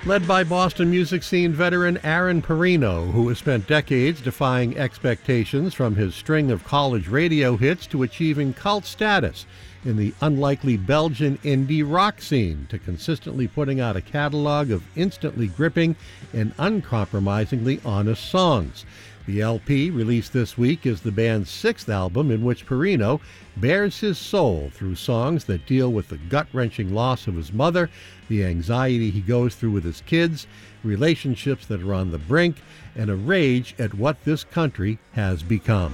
Led by Boston music scene veteran Aaron Perino, who has spent decades defying expectations from his string of college radio hits to achieving cult status in the unlikely Belgian indie rock scene, to consistently putting out a catalog of instantly gripping and uncompromisingly honest songs. The LP, released this week, is the band's sixth album in which Perino bears his soul through songs that deal with the gut-wrenching loss of his mother, the anxiety he goes through with his kids, relationships that are on the brink, and a rage at what this country has become.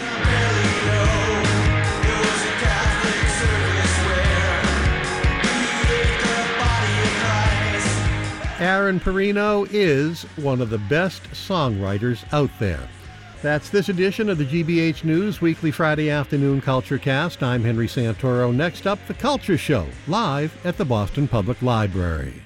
Aaron Perino is one of the best songwriters out there. That's this edition of the GBH News Weekly Friday Afternoon Culture Cast. I'm Henry Santoro. Next up, The Culture Show, live at the Boston Public Library.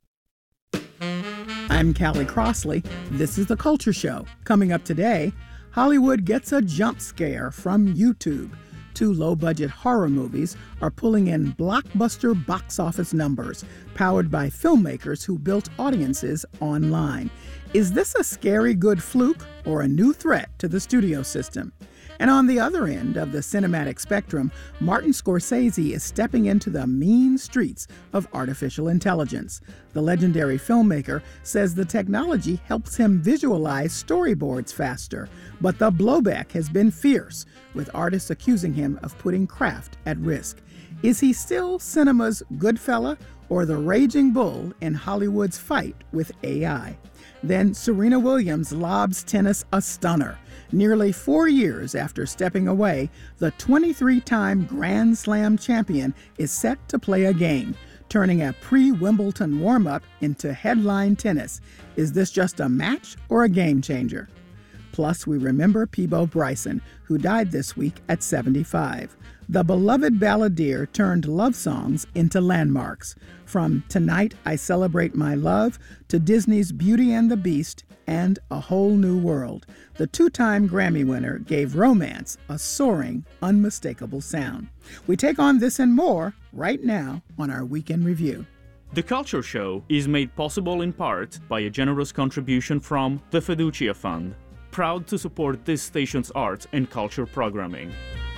I'm Callie Crossley. This is The Culture Show. Coming up today, Hollywood gets a jump scare from YouTube. Two low-budget horror movies are pulling in blockbuster box office numbers, powered by filmmakers who built audiences online. Is this a scary good fluke or a new threat to the studio system? And on the other end of the cinematic spectrum, Martin Scorsese is stepping into the mean streets of artificial intelligence. The legendary filmmaker says the technology helps him visualize storyboards faster, but the blowback has been fierce, with artists accusing him of putting craft at risk. Is he still cinema's good fella or the raging bull in Hollywood's fight with AI? Then Serena Williams lobs tennis a stunner. Nearly 4 years after stepping away, the 23-time Grand Slam champion is set to play a game, turning a pre-Wimbledon warm-up into headline tennis. Is this just a match or a game changer? Plus, we remember Peabo Bryson, who died this week at 75. The beloved balladeer turned love songs into landmarks. From Tonight I Celebrate My Love to Disney's Beauty and the Beast and A Whole New World, the two-time Grammy winner gave romance a soaring, unmistakable sound. We take on this and more right now on our Weekend Review. The Culture Show is made possible in part by a generous contribution from the Fiducia Fund, proud to support this station's art and culture programming.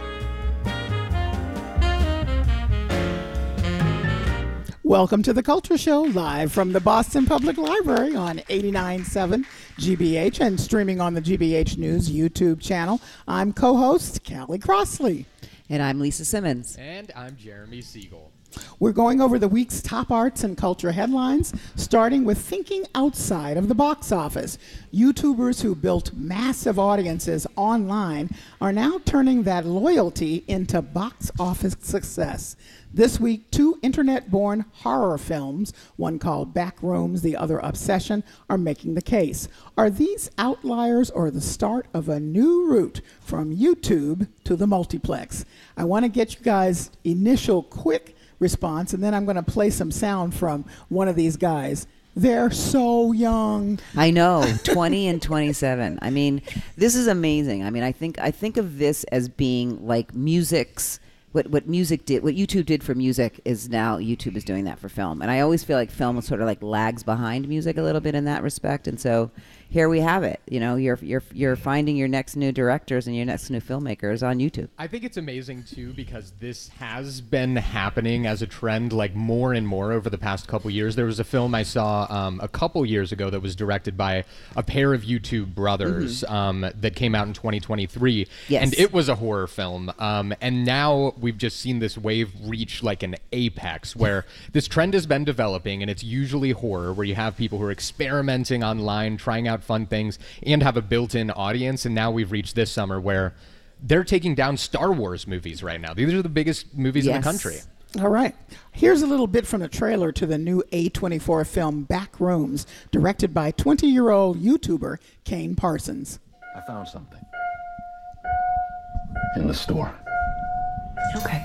Welcome to The Culture Show, live from the Boston Public Library on 89.7 GBH and streaming on the GBH News YouTube channel. I'm co-host Callie Crossley. And I'm Lisa Simmons. And I'm Jeremy Siegel. We're going over the week's top arts and culture headlines, starting with thinking outside of the box office. YouTubers who built massive audiences online are now turning that loyalty into box office success. This week, two internet-born horror films, one called Backrooms, the other Obsession, are making the case. Are these outliers or the start of a new route from YouTube to the multiplex? I want to get you guys' initial quick response, and then I'm going to play some sound from one of these guys. They're so young. I know, 20 and 27. I mean, this is amazing. I mean, I think of this as being like music's, what music did, what YouTube did for music is now YouTube is doing that for film. And I always feel like film sort of like lags behind music a little bit in that respect. And so here we have it. You know, you're finding your next new directors and your next new filmmakers on YouTube. I think it's amazing too because this has been happening as a trend like more and more over the past couple years. There was a film I saw a couple years ago that was directed by a pair of YouTube brothers that came out in 2023. Yes. And it was a horror film. And now we've just seen this wave reach like an apex where this trend has been developing, and it's usually horror where you have people who are experimenting online, trying out fun things, and have a built-in audience. And now we've reached this summer where they're taking down Star Wars movies right now. These are the biggest movies in the country. All right. Here's a little bit from the trailer to the new A24 film Backrooms, directed by 20-year-old YouTuber Kane Parsons. I found something in the store. Okay.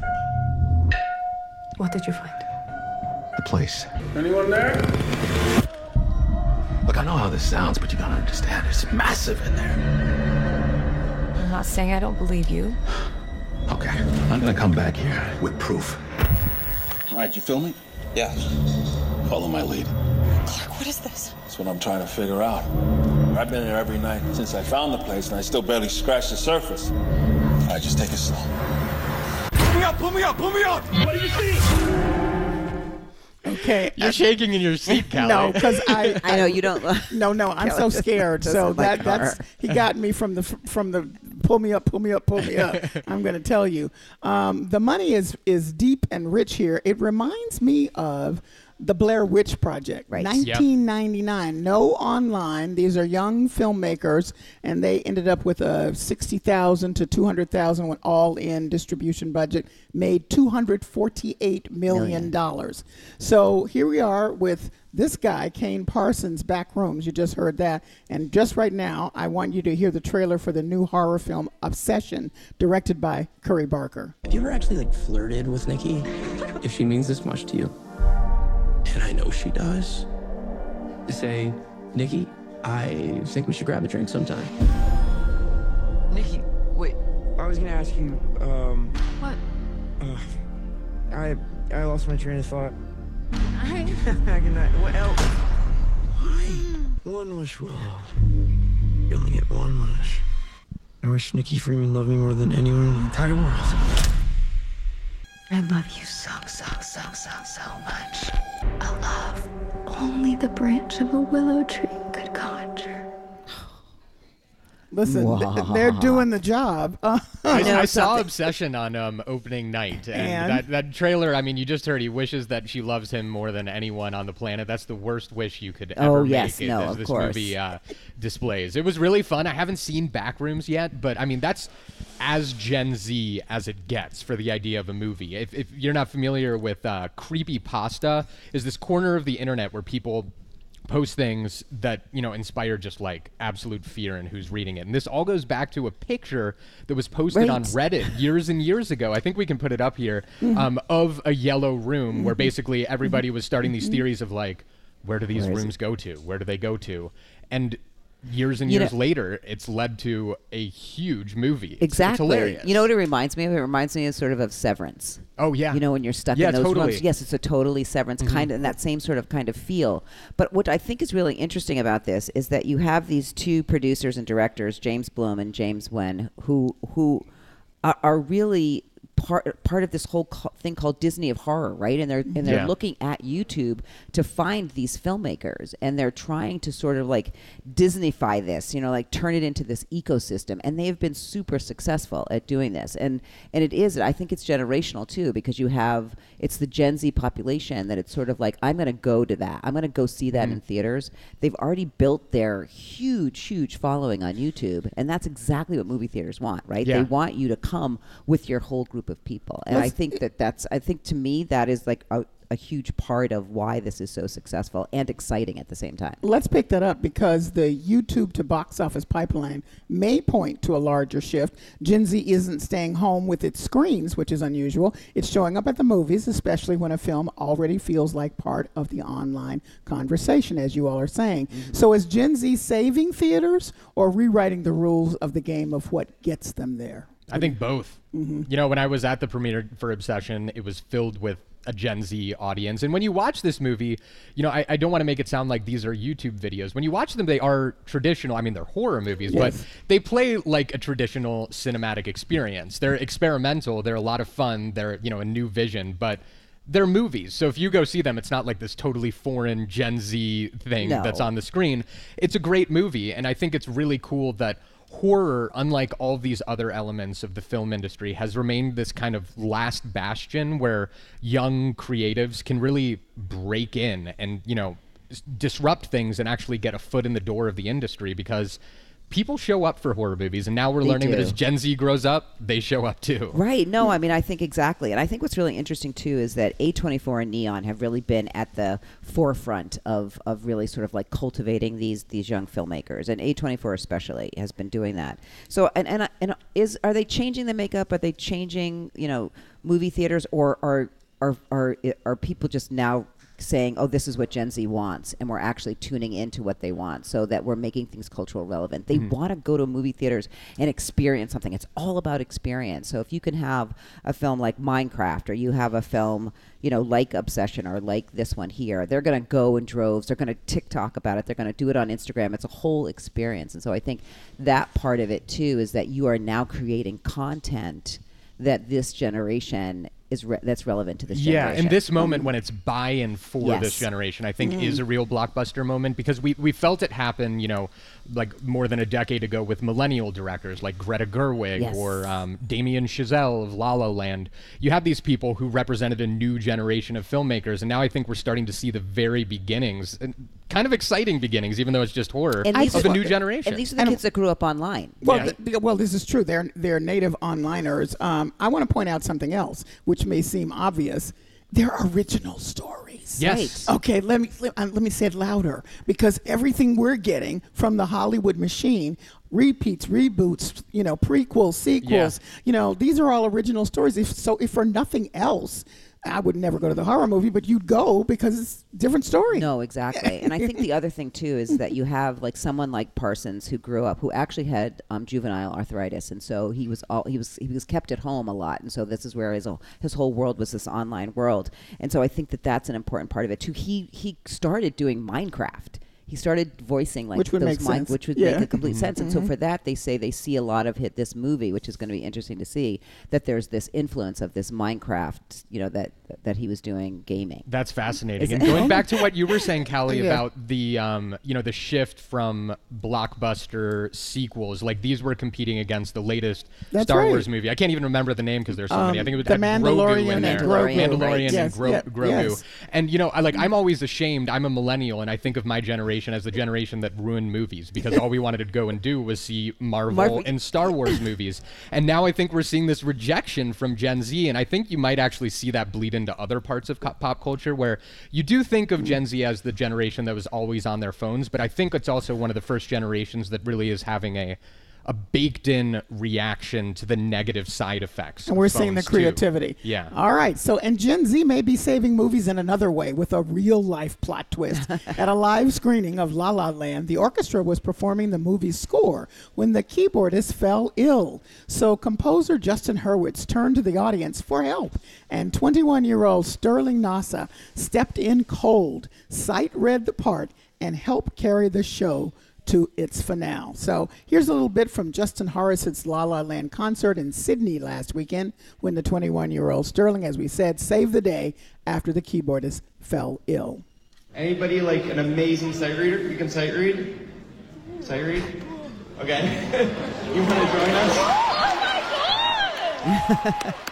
What did you find? The place. Anyone there? Look, I know how this sounds, but you gotta understand, it's massive in there. I'm not saying I don't believe you. Okay, I'm gonna come back here with proof. All right, you filming? Yeah. Follow my lead. Clark, what is this? That's what I'm trying to figure out. I've been here every night since I found the place, and I still barely scratched the surface. All right, just take it slow. Pull me up, pull me up, pull me up! What do you see? Okay. You're shaking in your seat, Callie. No, because I know you don't. No, I'm so scared. So that's he got me from the pull me up. I'm going to tell you, the money is deep and rich here. It reminds me of the Blair Witch Project, right. 1999. Yep. No online. These are young filmmakers, and they ended up with a $60,000 to $200,000 when all-in distribution budget, made $248 million. So here we are with this guy, Kane Parsons, Back Rooms. You just heard that. And just right now, I want you to hear the trailer for the new horror film Obsession, directed by Curry Barker. Have you ever actually flirted with Nikki? If she means this much to you. And I know she does. Say, Nikki, I think we should grab a drink sometime. Nikki, wait. I was gonna ask you, What? I lost my train of thought. Good night. What else? Why? One wish will. You only get one wish. I wish Nikki Freeman loved me more than anyone in the entire world. I love you so much. A love only the branch of a willow tree could conjure. Listen, they're doing the job. I saw Obsession on opening night, and that trailer. I mean, you just heard he wishes that she loves him more than anyone on the planet. That's the worst wish you could ever make. Of this course. movie displays. It was really fun. I haven't seen Backrooms yet, but I mean that's as Gen Z as it gets for the idea of a movie. If you're not familiar with creepypasta, is this corner of the internet where people post things that inspire just like absolute fear in who's reading it, and this all goes back to a picture that was posted on Reddit years and years ago. I think we can put it up here, of a yellow room where basically everybody was starting these theories of like, where do these rooms go to? Where do they go to? And years and years later, it's led to a huge movie. Exactly. It's hilarious. You know what it reminds me of? It reminds me of sort of Severance. Oh, yeah. When you're stuck in those totally. rooms. Yes, it's a totally Severance kind of, and that same sort of kind of feel. But what I think is really interesting about this is that you have these two producers and directors, James Bloom and James Wen, who are really part of this whole thing called Disney of horror, right? And they're looking at YouTube to find these filmmakers, and they're trying to sort of like Disneyfy this, like turn it into this ecosystem. And they have been super successful at doing this. And it is, I think it's generational too, because it's the Gen Z population that it's sort of like, I'm going to go to that. I'm going to go see that in theaters. They've already built their huge following on YouTube. And that's exactly what movie theaters want, right? Yeah. They want you to come with your whole group of people. And I think to me that is like a huge part of why this is so successful and exciting at the same time. Let's pick that up, because the YouTube to box office pipeline may point to a larger shift. Gen Z isn't staying home with its screens, which is unusual. It's showing up at the movies, especially when a film already feels like part of the online conversation, as you all are saying. So is Gen Z saving theaters or rewriting the rules of the game of what gets them there? I think both. When I was at the premiere for Obsession, it was filled with a Gen Z audience. And when you watch this movie, I don't want to make it sound like these are YouTube videos. When you watch them, they are traditional. I mean, they're horror movies, but they play like a traditional cinematic experience. They're experimental. They're a lot of fun. They're, a new vision, but they're movies. So if you go see them, it's not like this totally foreign Gen Z thing that's on the screen. It's a great movie. And I think it's really cool that horror, unlike all these other elements of the film industry, has remained this kind of last bastion where young creatives can really break in and, disrupt things and actually get a foot in the door of the industry, because people show up for horror movies, and now we're learning that as Gen Z grows up, they show up too. Right. No, I mean, I think exactly. And I think what's really interesting too is that A24 and Neon have really been at the forefront of really sort of like cultivating these young filmmakers, and A24 especially has been doing that. So and are they changing the makeup? Are they changing movie theaters, or are people just now saying, oh, this is what Gen Z wants, and we're actually tuning into what they want so that we're making things cultural relevant. They want to go to movie theaters and experience something. It's all about experience. So if you can have a film like Minecraft, or you have a film, like Obsession, or like this one here, they're going to go in droves. They're going to TikTok about it. They're going to do it on Instagram. It's a whole experience. And so I think that part of it too is that you are now creating content that this generation that's relevant to this generation. Yeah, and this moment when it's buy-in for Yes. this generation, I think is a real blockbuster moment, because we felt it happen, like more than a decade ago with millennial directors like Greta Gerwig Yes. or Damien Chazelle of La La Land. You have these people who represented a new generation of filmmakers, and now I think we're starting to see the very beginnings, and kind of exciting beginnings, even though it's just horror, And these of a are- new generation. And these are the kids that grew up online. Well, well, this is true. They're native onliners. I want to point out something else, which may seem obvious. They're original stories. Yes. Right. Okay, let me say it louder, because everything we're getting from the Hollywood machine, repeats, reboots, prequels, sequels, these are all original stories. If for nothing else, I would never go to the horror movie, but you'd go because it's a different story. No, exactly. And I think the other thing too is that you have like someone like Parsons who grew up, who actually had juvenile arthritis, and so he was kept at home a lot, and so this is where his whole world was this online world, and so I think that that's an important part of it too. He started doing Minecraft. He started voicing like Which would those make sense. which would Yeah. make a complete sense. And so for that, they say they see a lot of this movie, which is going to be interesting to see, that there's this influence of this Minecraft, that he was doing gaming. That's fascinating. Isn't And it? going back to what you were saying, Callie, Yeah. about the the shift from blockbuster sequels, like these were competing against the latest That's Star right. Wars movie. I can't even remember the name because there's so many. I think it was The had Grogu Mandalorian in there. and Grogu. Mandalorian, Mandalorian right. and Yes, yeah, Grogu. yes. And I'm always ashamed. I'm a millennial, and I think of my generation as the generation that ruined movies, because all we wanted to go and do was see Marvel and Star Wars movies. And now I think we're seeing this rejection from Gen Z, and I think you might actually see that bleed into other parts of pop culture, where you do think of Gen Z as the generation that was always on their phones, but I think it's also one of the first generations that really is having a baked-in reaction to the negative side effects. And we're of seeing the phones, too. creativity. Yeah. All right. So, and Gen Z may be saving movies in another way with a real-life plot twist. At a live screening of La La Land, the orchestra was performing the movie's score when the keyboardist fell ill. So composer Justin Hurwitz turned to the audience for help, and 21-year-old Sterling Nasa stepped in cold, sight-read the part, and helped carry the show to its finale. So here's a little bit from Justin Hurwitz's La La Land concert in Sydney last weekend, when the 21-year-old Sterling, as we said, saved the day after the keyboardist fell ill. Anybody like an amazing sight reader? You can sight read? Sight read? Okay. You want to join us? Oh my god!